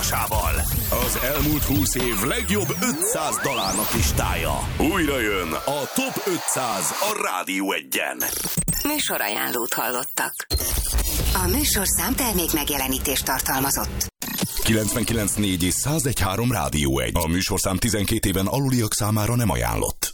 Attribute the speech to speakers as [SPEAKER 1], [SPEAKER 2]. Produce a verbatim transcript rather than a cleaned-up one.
[SPEAKER 1] Balázsával. Az elmúlt húsz év legjobb ötszáz dalárnak listája. Újra jön a Top ötszáz a Rádió Egyen.
[SPEAKER 2] Műsorajánlót hallottak. A műsorszám termék megjelenítést tartalmazott.
[SPEAKER 1] kilencvenkilenc négy és száz egy három Rádió egy. A műsorszám tizenkét éven aluliak számára nem ajánlott.